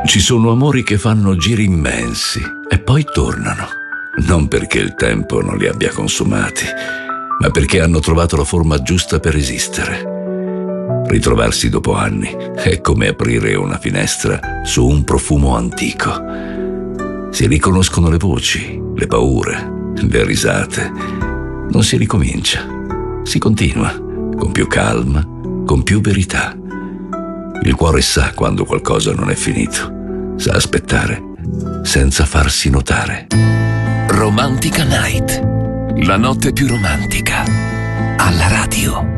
Ci sono amori che fanno giri immensi e poi tornano, non perché il tempo non li abbia consumati, ma perché hanno trovato la forma giusta per esistere. Ritrovarsi dopo anni è come aprire una finestra su un profumo antico. Si riconoscono le voci, le paure, le risate. Non si ricomincia, si continua, con più calma, con più verità. Il cuore sa quando qualcosa non è finito, sa aspettare, senza farsi notare. Romantica Night, la notte più romantica, alla radio.